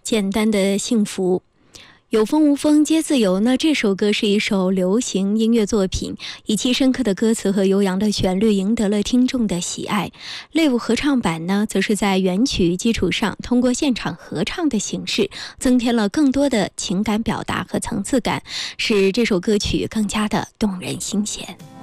简单的幸福。有风无风皆自由呢，这首歌是一首流行音乐作品，以其深刻的歌词和悠扬的旋律赢得了听众的喜爱。Live 合唱版呢，则是在原曲基础上，通过现场合唱的形式，增添了更多的情感表达和层次感，使这首歌曲更加的动人心弦。